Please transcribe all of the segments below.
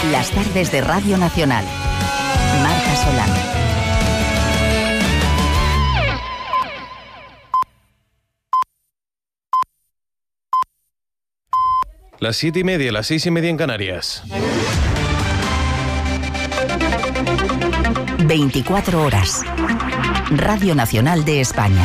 Las tardes de Radio Nacional. Marta Solano. Las 7:30, las 6:30 en Canarias. 24 horas. Radio Nacional de España.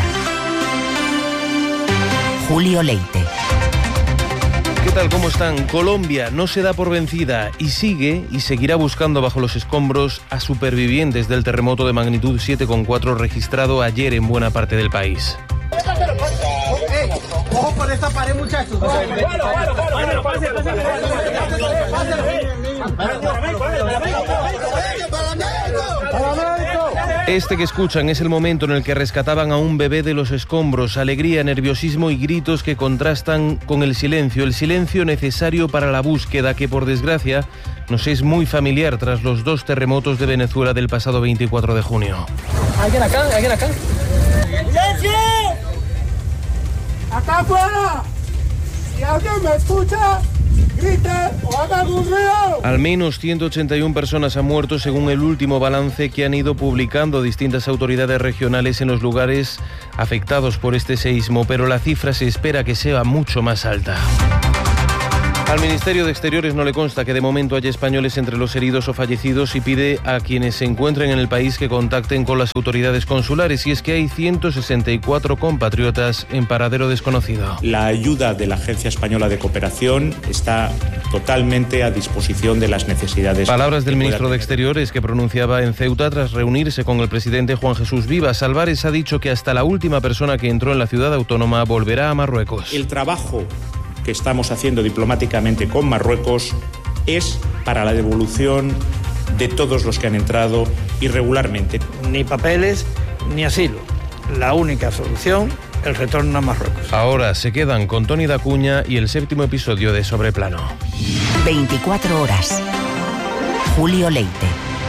Julio Leite. ¿Qué tal? ¿Cómo están? Colombia no se da por vencida y sigue y seguirá buscando bajo los escombros a supervivientes del terremoto de magnitud 7,4 registrado ayer en buena parte del país. Ojo por esta pared, muchachos. Este que escuchan es el momento en el que rescataban a un bebé de los escombros. Alegría, nerviosismo y gritos que contrastan con el silencio necesario para la búsqueda que, por desgracia, nos es muy familiar tras los dos terremotos de Venezuela del pasado 24 de junio. ¿Alguien acá? ¡Silencio! ¡Acá afuera! Si alguien me escucha, grite o haga algún ruido. Al menos 181 personas han muerto según el último balance que han ido publicando distintas autoridades regionales en los lugares afectados por este seísmo, pero la cifra se espera que sea mucho más alta. Al Ministerio de Exteriores no le consta que de momento haya españoles entre los heridos o fallecidos y pide a quienes se encuentren en el país que contacten con las autoridades consulares, y es que hay 164 compatriotas en paradero desconocido. La ayuda de la Agencia Española de Cooperación está totalmente a disposición de las necesidades. Palabras del ministro de Exteriores que pronunciaba en Ceuta tras reunirse con el presidente Juan Jesús Vivas. Álvarez ha dicho que hasta la última persona que entró en la ciudad autónoma volverá a Marruecos. El trabajo que estamos haciendo diplomáticamente con Marruecos es para la devolución de todos los que han entrado irregularmente. Ni papeles ni asilo. La única solución, el retorno a Marruecos. Ahora se quedan con Toni Dacuña y el 7º episodio de Sobreplano. 24 horas. Julio Leite.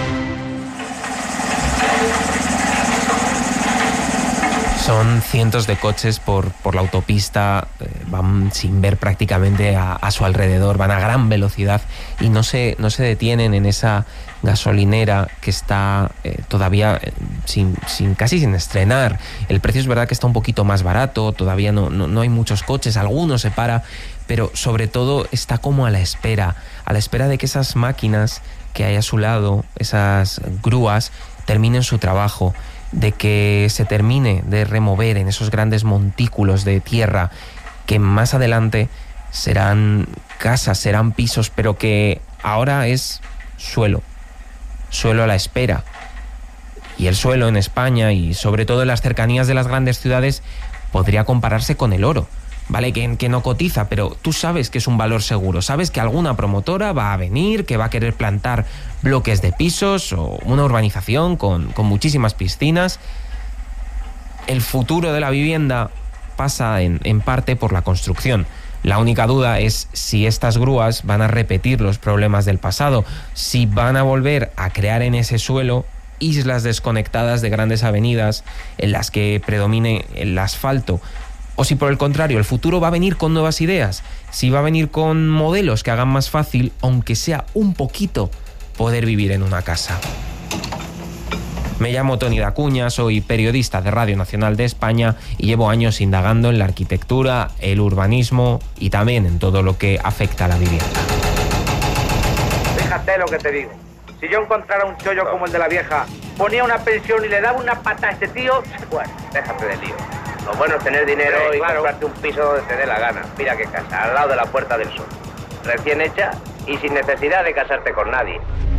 Son cientos de coches por la autopista, van sin ver prácticamente a su alrededor, van a gran velocidad y no se detienen en esa gasolinera que está todavía casi sin estrenar. El precio es verdad que está un poquito más barato, todavía no hay muchos coches, algunos se para, pero sobre todo está como a la espera de que esas máquinas que hay a su lado, esas grúas, terminen su trabajo, de que se termine de remover en esos grandes montículos de tierra que más adelante serán casas, serán pisos, pero que ahora es suelo a la espera. Y el suelo en España y sobre todo en las cercanías de las grandes ciudades podría compararse con el oro. Vale, que no cotiza, pero tú sabes que es un valor seguro, sabes que alguna promotora va a venir, que va a querer plantar bloques de pisos o una urbanización con muchísimas piscinas. El futuro de la vivienda pasa en parte por la construcción. La única duda es si estas grúas van a repetir los problemas del pasado, si van a volver a crear en ese suelo islas desconectadas de grandes avenidas en las que predomine el asfalto, o si por el contrario el futuro va a venir con nuevas ideas, si va a venir con modelos que hagan más fácil, aunque sea un poquito, poder vivir en una casa. Me llamo Toni Dacuña, soy periodista de Radio Nacional de España y llevo años indagando en la arquitectura, el urbanismo y también en todo lo que afecta a la vivienda. Fíjate lo que te digo. Si yo encontrara un chollo como el de la vieja, ponía una pensión y le daba una pata a este tío, bueno, déjate de lío. Lo bueno es tener dinero y comprarte un piso donde te dé la gana. Mira qué casa, al lado de la Puerta del Sol. Recién hecha y sin necesidad de casarte con nadie.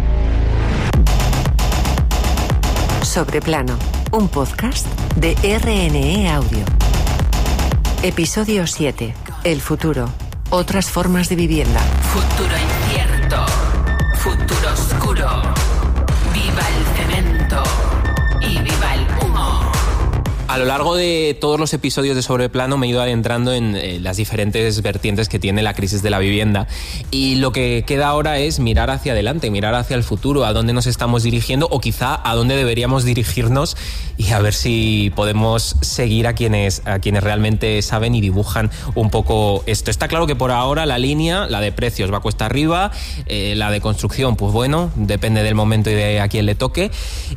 Sobreplano, un podcast de RNE Audio. Episodio 7. El futuro. Otras formas de vivienda. Futuro incierto. Futuro oscuro. Viva el cemento. Y viva el humo. A lo largo de todos los episodios de Sobreplano me he ido adentrando en las diferentes vertientes que tiene la crisis de la vivienda. Y lo que queda ahora es mirar hacia adelante, mirar hacia el futuro, a dónde nos estamos dirigiendo o quizá a dónde deberíamos dirigirnos y a ver si podemos seguir a quienes realmente saben y dibujan un poco esto. Está claro que por ahora la línea, la de precios, va cuesta arriba, la de construcción, pues bueno, depende del momento y de a quién le toque,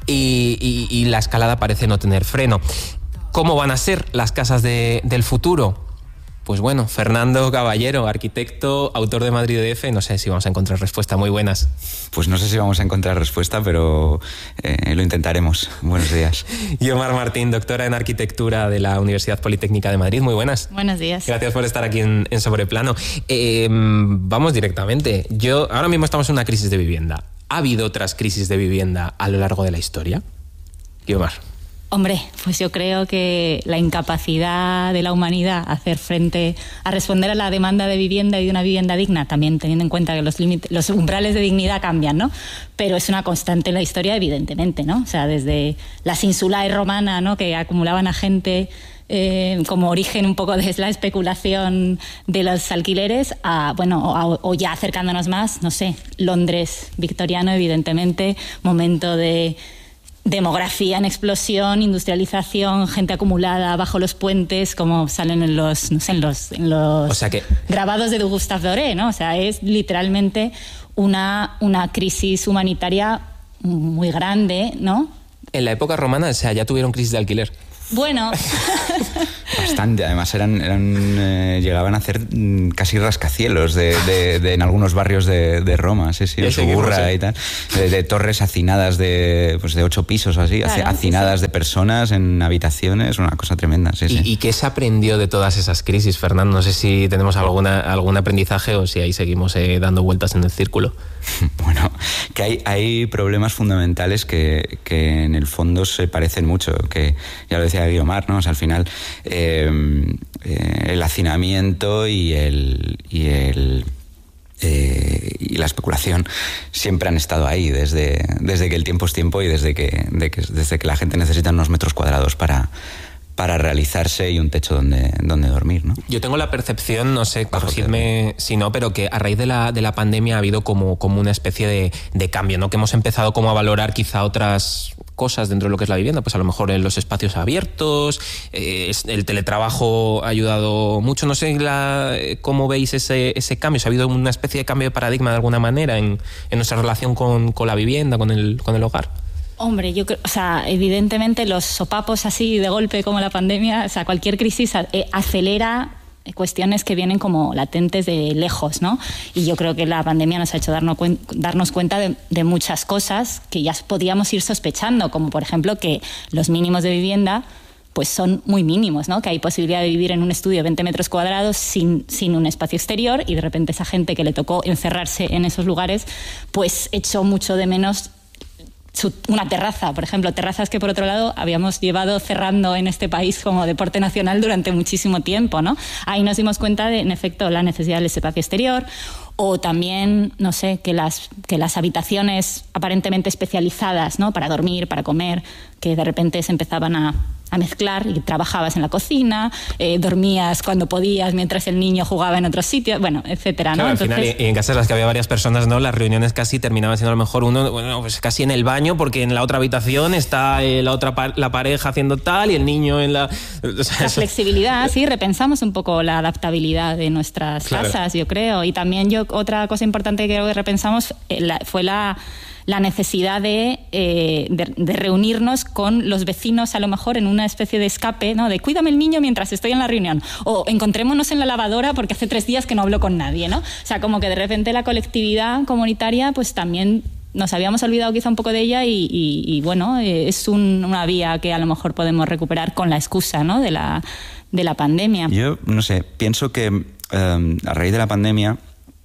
y la escalada parece no tener freno. ¿Cómo van a ser las casas del futuro? Pues bueno, Fernando Caballero, arquitecto, autor de Madrid DF, no sé si vamos a encontrar respuesta. Muy buenas. Pues no sé si vamos a encontrar respuesta, pero lo intentaremos. Buenos días. Y Omar Martín, doctora en arquitectura de la Universidad Politécnica de Madrid. Muy buenas. Buenos días. Gracias por estar aquí en Sobreplano. Vamos directamente. Ahora mismo estamos en una crisis de vivienda. ¿Ha habido otras crisis de vivienda a lo largo de la historia? Y Omar. Hombre, pues yo creo que la incapacidad de la humanidad a hacer frente, a responder a la demanda de vivienda y de una vivienda digna, también teniendo en cuenta que los umbrales de dignidad cambian, ¿no? Pero es una constante en la historia, evidentemente, ¿no? O sea, desde las insulae romanas, ¿no?, que acumulaban a gente como origen un poco de la especulación de los alquileres, o ya acercándonos más, no sé, Londres victoriano, evidentemente, momento de demografía en explosión, industrialización, gente acumulada bajo los puentes, como salen en los O sea que grabados de Gustave Doré, ¿no? O sea, es literalmente una crisis humanitaria muy grande, ¿no? En la época romana, o sea, ya tuvieron crisis de alquiler. Bueno. Bastante, además llegaban a hacer casi rascacielos en algunos barrios de Roma, sí, en Suburra y tal, de torres hacinadas de 8 pisos o así, claro, hacinadas de personas en habitaciones, una cosa tremenda. Sí. ¿Y qué se aprendió de todas esas crisis, Fernando? No sé si tenemos algún aprendizaje o si ahí seguimos dando vueltas en el círculo. Bueno, que hay problemas fundamentales que en el fondo se parecen mucho, que ya lo decía Guiomar, ¿no? O sea, al final el hacinamiento y la especulación siempre han estado ahí desde que el tiempo es tiempo y desde que la gente necesita unos metros cuadrados para realizarse y un techo donde dormir, ¿no? Yo tengo la percepción, no sé, corregidme si no, pero que a raíz de la pandemia ha habido como una especie de cambio, ¿no? Que hemos empezado como a valorar quizá otras cosas dentro de lo que es la vivienda, pues a lo mejor en los espacios abiertos, el teletrabajo ha ayudado mucho, no sé cómo veis ese cambio, si ha habido una especie de cambio de paradigma de alguna manera en nuestra relación con la vivienda, con el hogar. Hombre, yo creo, o sea, evidentemente los sopapos así de golpe como la pandemia, o sea, cualquier crisis acelera cuestiones que vienen como latentes de lejos, ¿no? Y yo creo que la pandemia nos ha hecho darnos cuenta de muchas cosas que ya podíamos ir sospechando, como por ejemplo que los mínimos de vivienda pues son muy mínimos, ¿no? Que hay posibilidad de vivir en un estudio de 20 metros cuadrados sin un espacio exterior, y de repente esa gente que le tocó encerrarse en esos lugares pues echó mucho de menos una terraza, por ejemplo, terrazas que por otro lado habíamos llevado cerrando en este país como deporte nacional durante muchísimo tiempo, ¿no? Ahí nos dimos cuenta de, en efecto, la necesidad del espacio exterior, o también, no sé, que las habitaciones aparentemente especializadas, ¿no?, para dormir, para comer, que de repente se empezaban a mezclar, y trabajabas en la cocina, dormías cuando podías mientras el niño jugaba en otros sitios, bueno, etcétera, ¿no? Claro, al final, y en casas en las que había varias personas, ¿no?, las reuniones casi terminaban siendo a lo mejor pues casi en el baño, porque en la otra habitación está la pareja haciendo tal y el niño en la... O sea, la flexibilidad, sí, repensamos un poco la adaptabilidad de nuestras casas, yo creo. Y también otra cosa importante que creo que repensamos fue la necesidad de reunirnos con los vecinos, a lo mejor en una especie de escape, ¿no?, de cuídame el niño mientras estoy en la reunión, o encontrémonos en la lavadora porque hace 3 días que no hablo con nadie, ¿no? O sea, como que de repente la colectividad comunitaria pues también nos habíamos olvidado quizá un poco de ella, y bueno, es una vía que a lo mejor podemos recuperar con la excusa, ¿no?, de la pandemia. Yo, no sé, pienso que a raíz de la pandemia,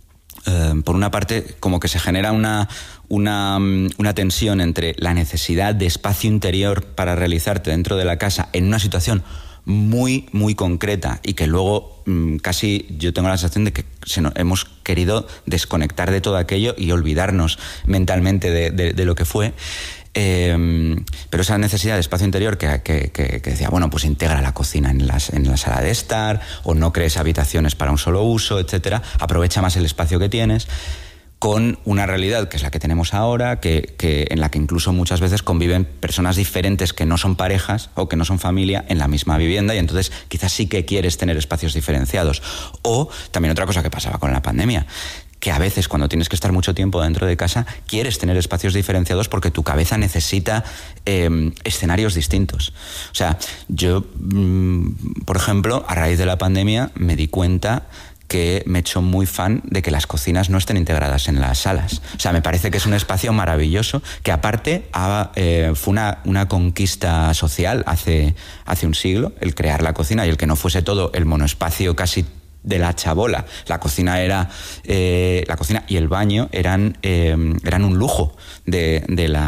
por una parte, como que se genera una tensión entre la necesidad de espacio interior para realizarte dentro de la casa en una situación muy, muy concreta, y que luego casi yo tengo la sensación de que hemos querido desconectar de todo aquello y olvidarnos mentalmente de lo que fue. Pero esa necesidad de espacio interior que decía, bueno, pues integra la cocina en la sala de estar, o no crees habitaciones para un solo uso, etcétera, aprovecha más el espacio que tienes, con una realidad que es la que tenemos ahora, en la que incluso muchas veces conviven personas diferentes que no son parejas o que no son familia en la misma vivienda, y entonces quizás sí que quieres tener espacios diferenciados. O también otra cosa que pasaba con la pandemia, que a veces cuando tienes que estar mucho tiempo dentro de casa quieres tener espacios diferenciados porque tu cabeza necesita escenarios distintos. O sea, yo, por ejemplo, a raíz de la pandemia me di cuenta que me he hecho muy fan de que las cocinas no estén integradas en las salas. O sea, me parece que es un espacio maravilloso, que aparte fue una conquista social hace un siglo, el crear la cocina, y el que no fuese todo el monoespacio casi de la chabola. La cocina y el baño eran un lujo de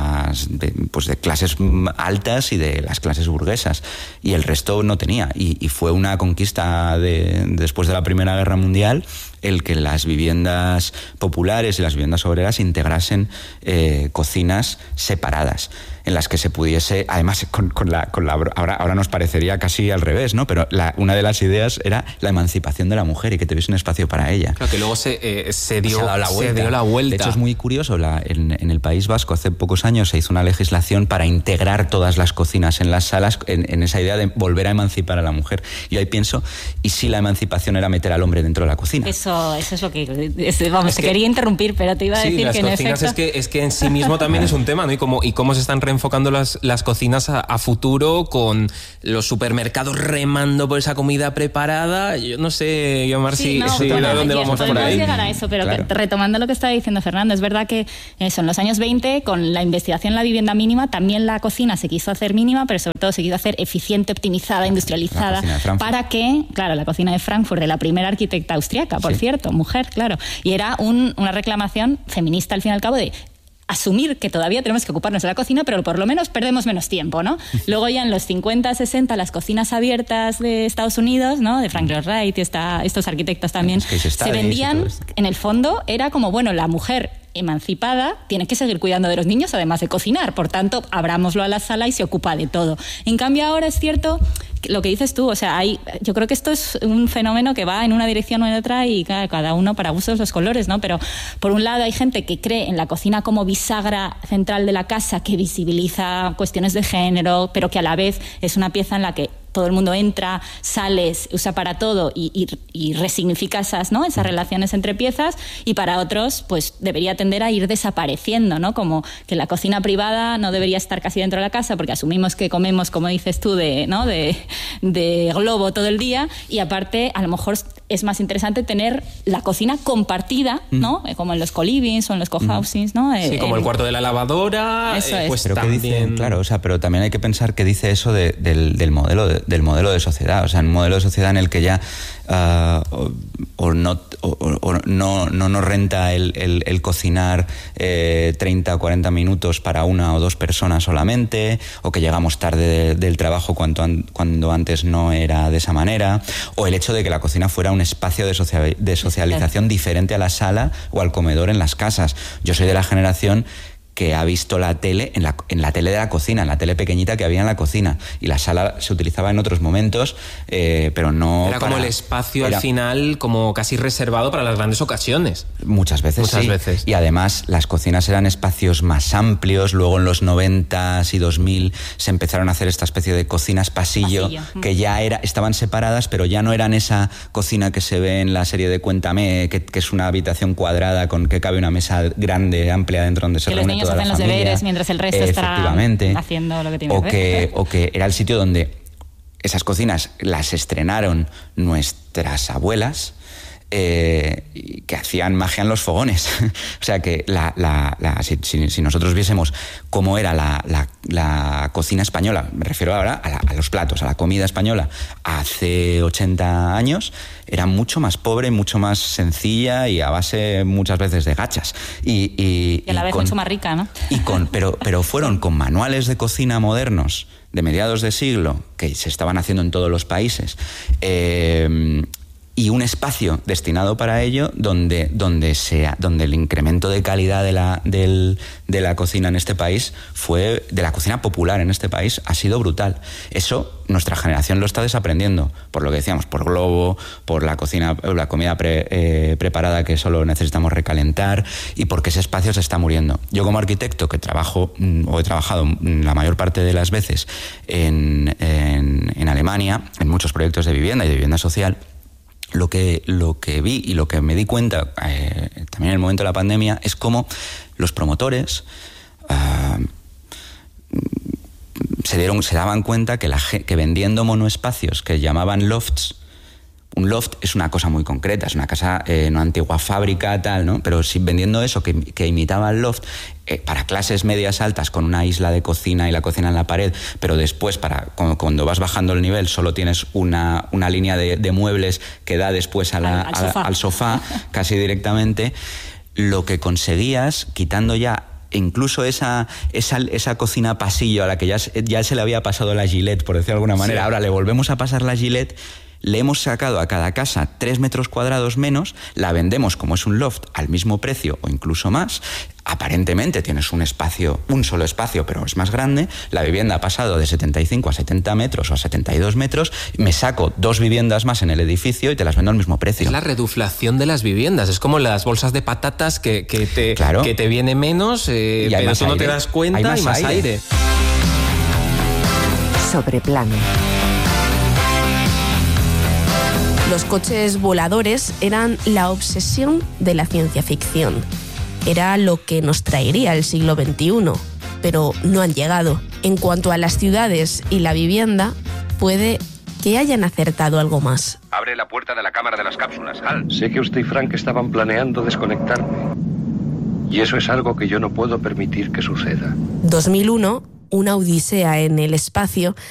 clases altas y de las clases burguesas, y el resto no tenía, y fue una conquista después de la Primera Guerra Mundial el que las viviendas populares y las viviendas obreras integrasen cocinas separadas, en las que se pudiese, además ahora nos parecería casi al revés, ¿no? Pero una de las ideas era la emancipación de la mujer y que tuviese un espacio para ella. Claro, que luego se dio la vuelta. De hecho, es muy curioso, en el País Vasco hace pocos años se hizo una legislación para integrar todas las cocinas en las salas, en esa idea de volver a emancipar a la mujer. Y ahí pienso, ¿y si la emancipación era meter al hombre dentro de la cocina? Eso es lo que... Te quería interrumpir, pero te iba a decir que en efecto... Es que en sí mismo también es un tema, ¿no? Y cómo se están reenfocando las cocinas a futuro, con los supermercados remando por esa comida preparada. Yo no sé, Guiomar, ¿a dónde vamos por ahí? Podemos llegar a eso, pero claro, retomando lo que estaba diciendo Fernando, es verdad que eso, en los años 20, con la investigación en la vivienda mínima, también la cocina se quiso hacer mínima, pero sobre todo se quiso hacer eficiente, optimizada, industrializada, para que, claro, la cocina de Frankfurt, de la primera arquitecta austriaca, por cierto, mujer, claro, y era una reclamación feminista al fin y al cabo de asumir que todavía tenemos que ocuparnos de la cocina, pero por lo menos perdemos menos tiempo, ¿no? Luego ya en los 50, 60, las cocinas abiertas de Estados Unidos, ¿no? De Frank Lloyd Wright y estos arquitectos también, se vendían, en el fondo, era como, bueno, la mujer emancipada tiene que seguir cuidando de los niños, además de cocinar, por tanto, abrámoslo a la sala y se ocupa de todo. En cambio, ahora es cierto lo que dices tú, o sea, yo creo que esto es un fenómeno que va en una dirección o en otra, y cada uno para gustos los colores, ¿no? Pero por un lado hay gente que cree en la cocina como bisagra central de la casa, que visibiliza cuestiones de género, pero que a la vez es una pieza en la que todo el mundo entra, sales, usa para todo y resignifica esas relaciones entre piezas, y para otros pues debería tender a ir desapareciendo, ¿no? Como que la cocina privada no debería estar casi dentro de la casa, porque asumimos que comemos, como dices tú, de globo todo el día, y aparte a lo mejor es más interesante tener la cocina compartida, ¿no? Como en los co-livings o en los co-housings, ¿no? Sí, como el cuarto de la lavadora. Eso es. Pues pero también... ¿qué dice? Claro, o sea, pero también hay que pensar que dice eso del modelo de sociedad, o sea, un modelo de sociedad en el que ya no nos renta el cocinar 30 o 40 minutos para una o dos personas solamente, o que llegamos tarde del trabajo cuando antes no era de esa manera, o el hecho de que la cocina fuera un espacio de socialización diferente a la sala o al comedor en las casas. Yo soy de la generación que ha visto la tele en la tele de la cocina, en la tele pequeñita que había en la cocina, y la sala se utilizaba en otros momentos, pero no... Era como el espacio al final como casi reservado para las grandes ocasiones. Muchas veces. Y además las cocinas eran espacios más amplios. Luego en los 90s y 2000 se empezaron a hacer esta especie de cocinas pasillo. Que ya estaban separadas, pero ya no eran esa cocina que se ve en la serie de Cuéntame, que es una habitación cuadrada con que cabe una mesa grande, amplia, dentro donde se reúne hacen los deberes mientras el resto está haciendo lo que tiene que hacer. O que era el sitio donde esas cocinas las estrenaron nuestras abuelas, que hacían magia en los fogones. O sea que si nosotros viésemos cómo era la cocina española, me refiero ahora a los platos, a la comida española hace 80 años, era mucho más pobre, mucho más sencilla y a base muchas veces de gachas. Y a la vez mucho más rica, ¿no? Pero fueron con manuales de cocina modernos de mediados de siglo, que se estaban haciendo en todos los países, y un espacio destinado para ello donde el incremento de calidad de la cocina en este país de la cocina popular en este país ha sido brutal. Eso nuestra generación lo está desaprendiendo, por lo que decíamos, por Globo, por la comida preparada que solo necesitamos recalentar, y porque ese espacio se está muriendo. Yo, como arquitecto que he trabajado la mayor parte de las veces en Alemania, en muchos proyectos de vivienda y de vivienda social, lo que vi y lo que me di cuenta también en el momento de la pandemia es cómo los promotores se daban cuenta que vendiendo monoespacios que llamaban lofts. Un loft es una cosa muy concreta, es una casa, una antigua fábrica, tal, ¿no? Pero si vendiendo eso que imitaba el loft para clases medias altas, con una isla de cocina y la cocina en la pared, pero después cuando vas bajando el nivel solo tienes una línea de muebles que da después al sofá casi directamente, lo que conseguías, quitando ya incluso esa cocina pasillo a la que ya se le había pasado la Gillette, por decirlo de alguna manera, ahora le volvemos a pasar la Gillette. Le hemos sacado a cada casa 3 metros cuadrados menos, la vendemos como es un loft al mismo precio o incluso más. Aparentemente tienes un solo espacio, pero es más grande. La vivienda ha pasado de 75 a 70 metros o a 72 metros. Me saco 2 viviendas más en el edificio y te las vendo al mismo precio. Es la reduflación de las viviendas. Es como las bolsas de patatas que te viene menos, pero tú no te das cuenta, y más aire. Sobreplano. Los coches voladores eran la obsesión de la ciencia ficción. Era lo que nos traería el siglo XXI, pero no han llegado. En cuanto a las ciudades y la vivienda, puede que hayan acertado algo más. Abre la puerta de la cámara de las cápsulas, Hal. Sé que usted y Frank estaban planeando desconectarme. Y eso es algo que yo no puedo permitir que suceda. 2001, una odisea en el espacio,